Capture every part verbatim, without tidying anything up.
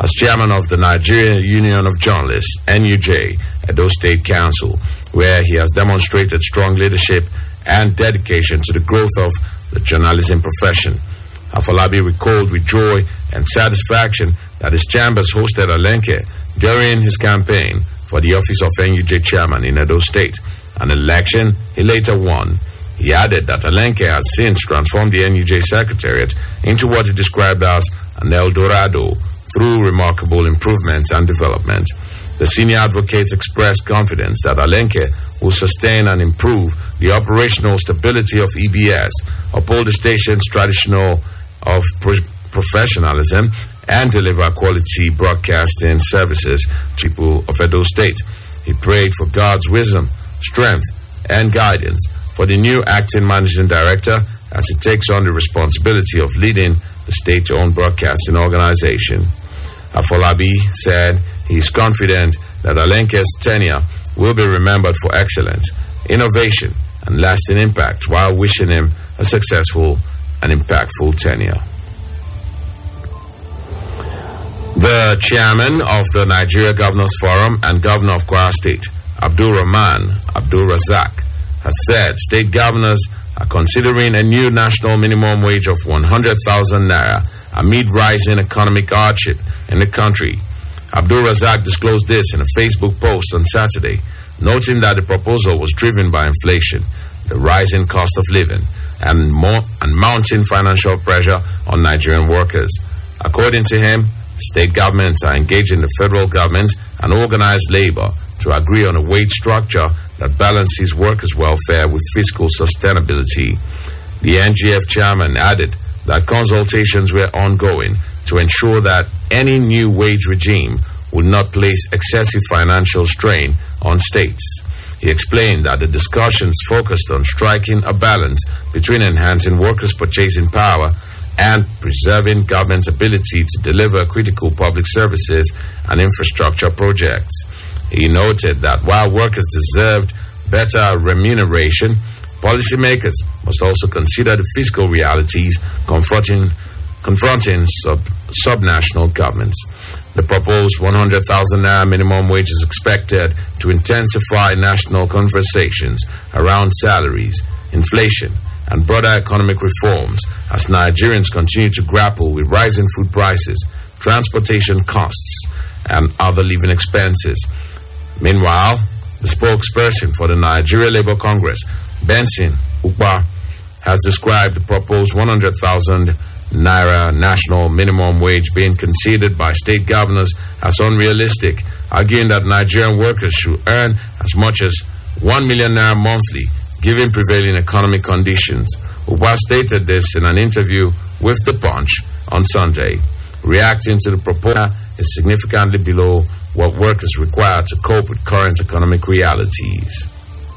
as chairman of the Nigerian Union of Journalists, N U J, Edo State Council, where he has demonstrated strong leadership and dedication to the growth of the journalism profession. Afolabi recalled with joy and satisfaction that his chambers hosted Alenke during his campaign for the office of N U J chairman in Edo State, an election he later won. He added that Alenke has since transformed the N U J Secretariat into what he described as an El Dorado through remarkable improvements and development. The senior advocates expressed confidence that Alenke will sustain and improve the operational stability of E B S, uphold the station's traditional of pro- professionalism, and deliver quality broadcasting services to people of Edo State. He prayed for God's wisdom, strength, and guidance for the new acting managing director as he takes on the responsibility of leading the state-owned broadcasting organization. Afolabi said he is confident that Alenke's tenure will be remembered for excellence, innovation, and lasting impact, while wishing him a successful and impactful tenure. The chairman of the Nigeria Governors Forum and governor of Kwara State, Abdul Rahman Abdul Razak, has said state governors are considering a new national minimum wage of one hundred thousand naira amid rising economic hardship in the country. Abdul Razak disclosed this in a Facebook post on Saturday, noting that the proposal was driven by inflation, the rising cost of living, and, more, and mounting financial pressure on Nigerian workers. According to him, state governments are engaging the federal government and organized labor to agree on a wage structure that balances workers' welfare with fiscal sustainability. The N G F chairman added that consultations were ongoing to ensure that any new wage regime would not place excessive financial strain on states. He explained that the discussions focused on striking a balance between enhancing workers' purchasing power and preserving government's ability to deliver critical public services and infrastructure projects. He noted that while workers deserved better remuneration, policymakers must also consider the fiscal realities confronting, confronting sub, subnational governments. The proposed one hundred thousand naira minimum wage is expected to intensify national conversations around salaries, inflation, and broader economic reforms as Nigerians continue to grapple with rising food prices, transportation costs, and other living expenses. Meanwhile, the spokesperson for the Nigeria Labour Congress, Benson Ukpa, has described the proposed one hundred thousand naira national minimum wage being considered by state governors as unrealistic, arguing that Nigerian workers should earn as much as one million naira monthly given prevailing economic conditions. Ukpa stated this in an interview with The Punch on Sunday. Reacting to the proposal is significantly below what workers require to cope with current economic realities.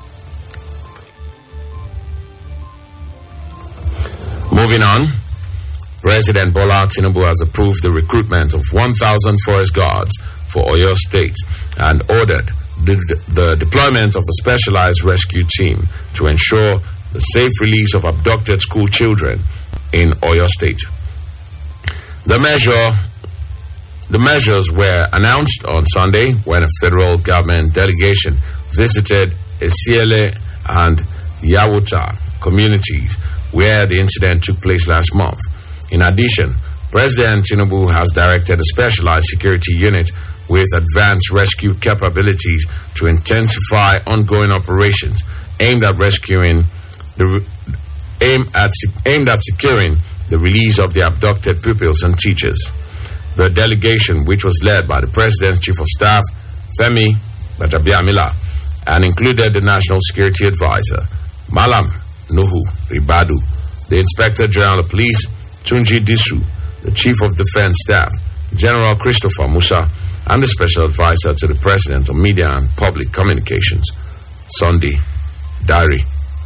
Moving on, President Bola Tinubu has approved the recruitment of one thousand forest guards for Oyo State and ordered the, the deployment of a specialized rescue team to ensure the safe release of abducted school children in Oyo State. The measure The measures were announced on Sunday when a federal government delegation visited Esiele and Yawuta communities where the incident took place last month. In addition, President Tinubu has directed a specialized security unit with advanced rescue capabilities to intensify ongoing operations aimed at rescuing the aim at aimed at securing the release of the abducted pupils and teachers. The delegation, which was led by the President's Chief of Staff, Femi Gbajabiamila, and included the National Security Advisor, Malam Nuhu Ribadu, the Inspector General of Police, Tunji Disu, the Chief of Defense Staff, General Christopher Musa, and the Special Advisor to the President on Media and Public Communications, Sunday Dari.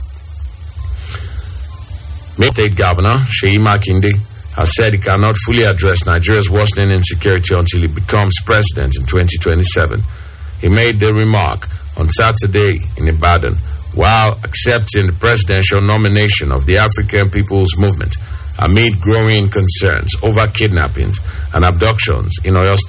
State Governor Sheyi Makinde has said he cannot fully address Nigeria's worsening insecurity until he becomes president in twenty twenty-seven. He made the remark on Saturday in Ibadan while accepting the presidential nomination of the African People's Movement amid growing concerns over kidnappings and abductions in Oyo State.